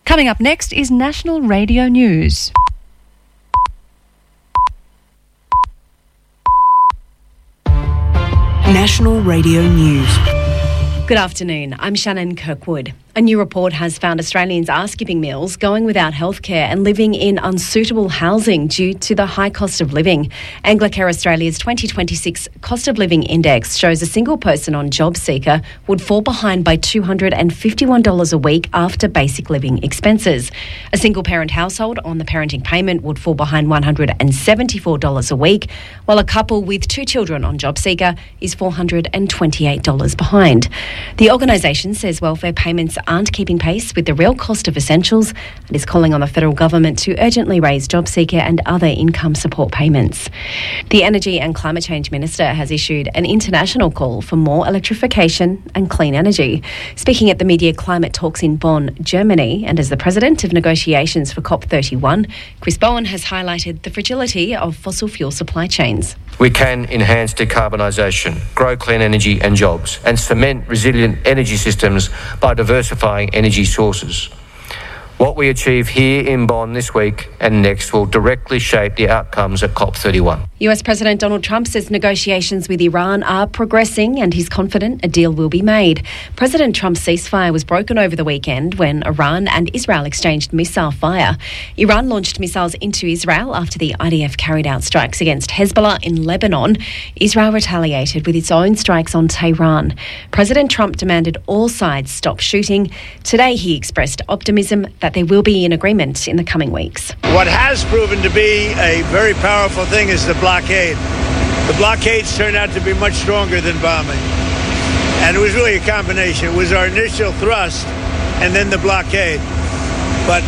Coming up next is National Radio News. National Radio News. Good afternoon, I'm Shannon Kirkwood. A new report has found Australians are skipping meals, going without healthcare and living in unsuitable housing due to the high cost of living. Anglicare Australia's 2026 Cost of Living Index shows a single person on JobSeeker would fall behind by $251 a week after basic living expenses. A single parent household on the parenting payment would fall behind $174 a week, while a couple with 2 children on JobSeeker is $428 behind. The organisation says welfare payments aren't keeping pace with the real cost of essentials and is calling on the federal government to urgently raise JobSeeker and other income support payments. The Energy and Climate Change Minister has issued an international call for more electrification and clean energy. Speaking at the Media Climate Talks in Bonn, Germany, and as the president of negotiations for COP31, Chris Bowen has highlighted the fragility of fossil fuel supply chains. We can enhance decarbonisation, grow clean energy and jobs, and cement resilient energy systems by diversifying energy sources. What we achieve here in Bonn this week and next will directly shape the outcomes at COP31. US President Donald Trump says negotiations with Iran are progressing and he's confident a deal will be made. President Trump's ceasefire was broken over the weekend when Iran and Israel exchanged missile fire. Iran launched missiles into Israel after the IDF carried out strikes against Hezbollah in Lebanon. Israel retaliated with its own strikes on Tehran. President Trump demanded all sides stop shooting. Today he expressed optimism that there will be an agreement in the coming weeks. What has proven to be a very powerful thing is the blockade. The blockades turned out to be much stronger than bombing. And it was really a combination. It was our initial thrust and then the blockade. But,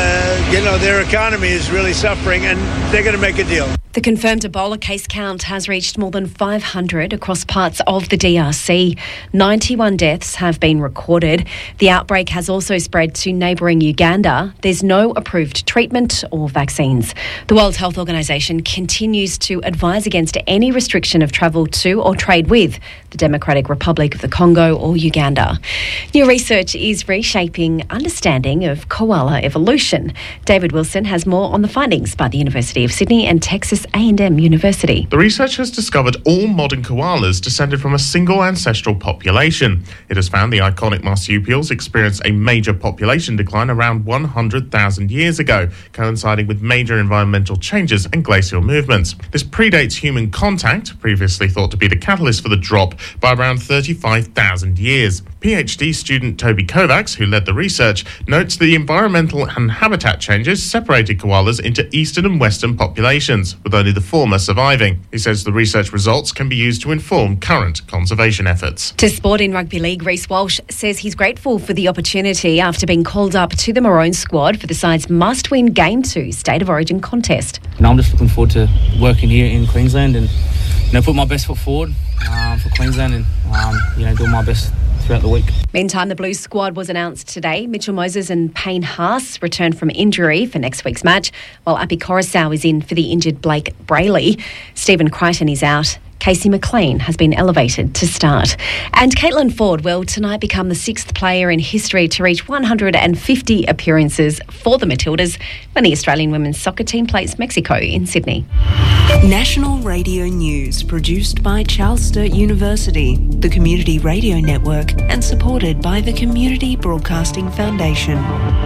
their economy is really suffering and they're going to make a deal. The confirmed Ebola case count has reached more than 500 across parts of the DRC. 91 deaths have been recorded. The outbreak has also spread to neighbouring Uganda. There's no approved treatment or vaccines. The World Health Organization continues to advise against any restriction of travel to or trade with the Democratic Republic of the Congo or Uganda. New research is reshaping understanding of koala evolution. David Wilson has more on the findings by the University of Sydney and Texas A&M University. The research has discovered all modern koalas descended from a single ancestral population. It has found the iconic marsupials experienced a major population decline around 100,000 years ago, coinciding with major environmental changes and glacial movements. This predates human contact, previously thought to be the catalyst for the drop, by around 35,000 years. PhD student Toby Kovacs, who led the research, notes the environmental and habitat changes separated koalas into eastern and western populations, with only the former surviving. He says the research results can be used to inform current conservation efforts. To sport in rugby league, Reece Walsh says he's grateful for the opportunity after being called up to the Maroon squad for the side's must-win Game 2 State of Origin contest. And I'm just looking forward to working here in Queensland and put my best foot forward for Queensland and do my best throughout the week. Meantime, the Blues squad was announced today. Mitchell Moses and Payne Haas returned from injury for next week's match, while Api Coruscant is in for the injured Blake Brayley. Stephen Crichton is out. Casey McLean has been elevated to start. And Caitlin Ford will tonight become the 6th player in history to reach 150 appearances for the Matildas when the Australian women's soccer team plays Mexico in Sydney. National Radio News, produced by Charles Sturt University, the Community Radio Network, and supported by the Community Broadcasting Foundation.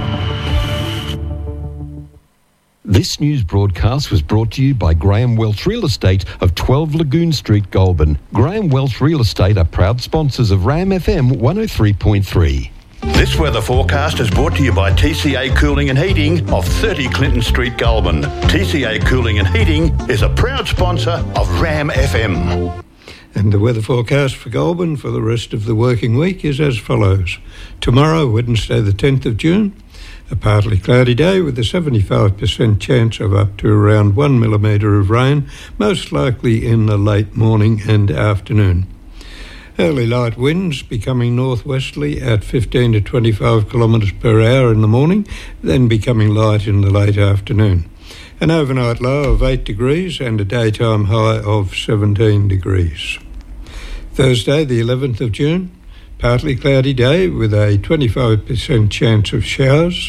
This news broadcast was brought to you by Graham Welch Real Estate of 12 Lagoon Street, Goulburn. Graham Welch Real Estate are proud sponsors of RAM FM 103.3. This weather forecast is brought to you by TCA Cooling and Heating of 30 Clinton Street, Goulburn. TCA Cooling and Heating is a proud sponsor of RAM FM. And the weather forecast for Goulburn for the rest of the working week is as follows. Tomorrow, Wednesday the 10th of June, a partly cloudy day with a 75% chance of up to around 1 millimetre of rain, most likely in the late morning and afternoon. Early light winds becoming northwesterly at 15 to 25 kilometres per hour in the morning, then becoming light in the late afternoon. An overnight low of 8 degrees and a daytime high of 17 degrees. Thursday the 11th of June, partly cloudy day with a 25% chance of showers.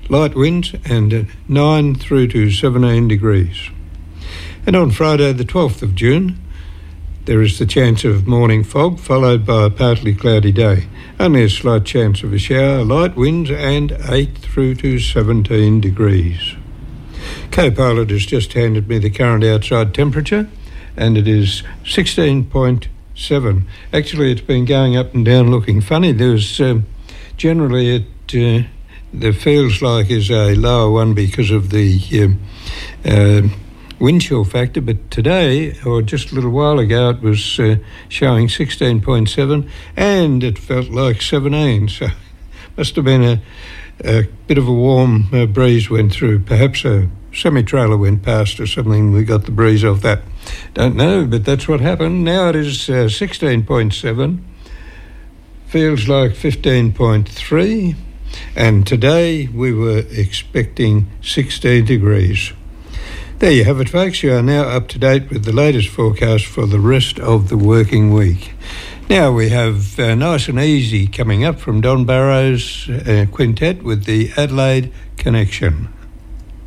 light winds, and 9 through to 17 degrees. And on Friday the 12th of June, there is the chance of morning fog, followed by a partly cloudy day. Only a slight chance of a shower, light winds, and 8 through to 17 degrees. Co-pilot has just handed me the current outside temperature, and it is 16.7. Actually, it's been going up and down looking funny. There's generally it feels like is a lower one because of the wind chill factor, but today, or just a little while ago, it was showing 16.7, and it felt like 17, so must have been a bit of a warm breeze went through. Perhaps a semi-trailer went past or something, we got the breeze off that. Don't know, but that's what happened. Now it is 16.7, feels like 15.3, and today we were expecting 16 degrees. There you have it, folks. You are now up to date with the latest forecast for the rest of the working week. Now we have Nice and Easy coming up from Don Barrow's quintet with the Adelaide Connection.